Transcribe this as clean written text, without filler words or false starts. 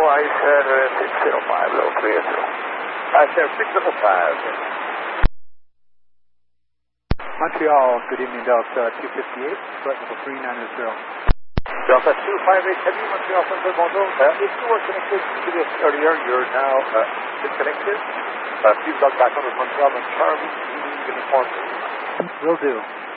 605, low 30. Sir, 605. Montreal, good evening, Delta 258, flight level 390. Delta 258, Heavy, Montreal Center, bonjour. If you were connected to this earlier, you're now disconnected. Please log back on with Montreal and Charlie, uniform. Will do.